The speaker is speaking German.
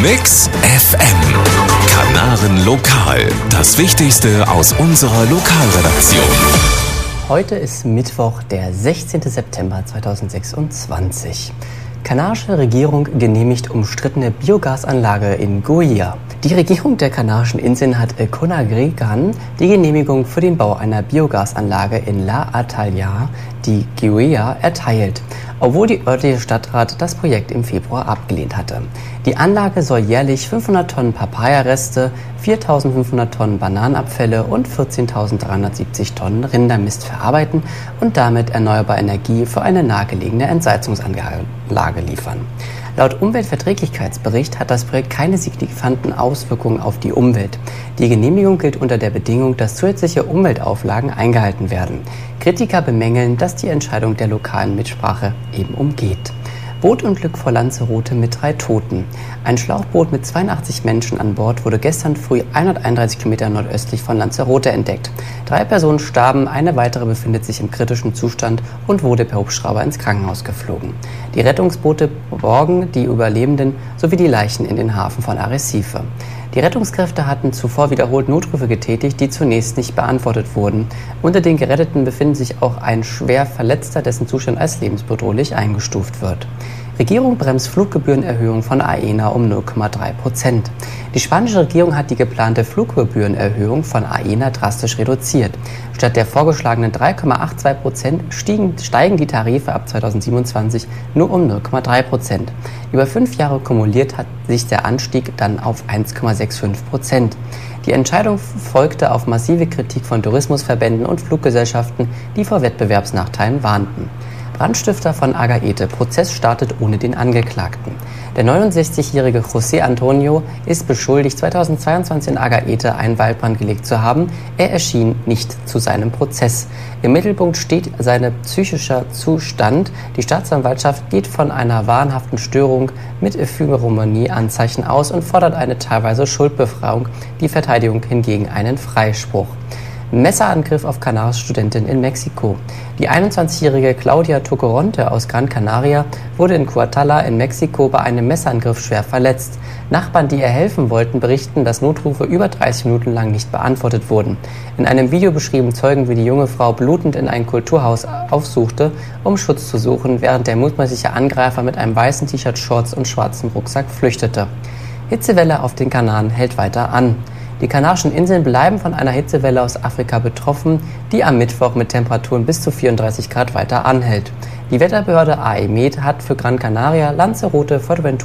Mix FM. Kanaren Lokal. Das Wichtigste aus unserer Lokalredaktion. Heute ist Mittwoch, der 16. September 2026. Kanarische Regierung genehmigt umstrittene Biogasanlage in Guia. Die Regierung der Kanarischen Inseln hat Conagrigan die Genehmigung für den Bau einer Biogasanlage in La Atayal, die Guia, erteilt, obwohl die örtliche Stadtrat das Projekt im Februar abgelehnt hatte. Die Anlage soll jährlich 500 Tonnen Papaya-Reste, 4.500 Tonnen Bananenabfälle und 14.370 Tonnen Rindermist verarbeiten und damit erneuerbare Energie für eine nahegelegene Entsalzungsanlage liefern. Laut Umweltverträglichkeitsbericht hat das Projekt keine signifikanten Auswirkungen auf die Umwelt. Die Genehmigung gilt unter der Bedingung, dass zusätzliche Umweltauflagen eingehalten werden. Kritiker bemängeln, dass die Entscheidung der lokalen Mitsprache eben umgeht. Bootunglück vor Lanzarote mit 3 Toten. Ein Schlauchboot mit 82 Menschen an Bord wurde gestern früh 131 Kilometer nordöstlich von Lanzarote entdeckt. 3 Personen starben, eine weitere befindet sich im kritischen Zustand und wurde per Hubschrauber ins Krankenhaus geflogen. Die Rettungsboote borgen die Überlebenden sowie die Leichen in den Hafen von Arrecife. Die Rettungskräfte hatten zuvor wiederholt Notrufe getätigt, die zunächst nicht beantwortet wurden. Unter den Geretteten befindet sich auch ein schwer Verletzter, dessen Zustand als lebensbedrohlich eingestuft wird. Regierung bremst Fluggebührenerhöhung von Aena um 0,3%. Die spanische Regierung hat die geplante Fluggebührenerhöhung von Aena drastisch reduziert. Statt der vorgeschlagenen 3,82% steigen die Tarife ab 2027 nur um 0,3%. Über 5 Jahre kumuliert hat sich der Anstieg dann auf 1,65%. Die Entscheidung folgte auf massive Kritik von Tourismusverbänden und Fluggesellschaften, die vor Wettbewerbsnachteilen warnten. Brandstifter von Agaete. Prozess startet ohne den Angeklagten. Der 69-jährige José Antonio ist beschuldigt, 2022 in Agaete einen Waldbrand gelegt zu haben. Er erschien nicht zu seinem Prozess. Im Mittelpunkt steht sein psychischer Zustand. Die Staatsanwaltschaft geht von einer wahnhaften Störung mit Ephemomanie-Anzeichen aus und fordert eine teilweise Schuldbefreiung, die Verteidigung hingegen einen Freispruch. Messerangriff auf kanarische Studentin in Mexiko. Die 21-jährige Claudia Tocoronte aus Gran Canaria wurde in Coatala in Mexiko bei einem Messerangriff schwer verletzt. Nachbarn, die ihr helfen wollten, berichten, dass Notrufe über 30 Minuten lang nicht beantwortet wurden. In einem Video beschrieben Zeugen, wie die junge Frau blutend in ein Kulturhaus aufsuchte, um Schutz zu suchen, während der mutmaßliche Angreifer mit einem weißen T-Shirt, Shorts und schwarzem Rucksack flüchtete. Hitzewelle auf den Kanaren hält weiter an. Die Kanarischen Inseln bleiben von einer Hitzewelle aus Afrika betroffen, die am Mittwoch mit Temperaturen bis zu 34 Grad weiter anhält. Die Wetterbehörde AEMET hat für Gran Canaria, Lanzarote, Fuerteventura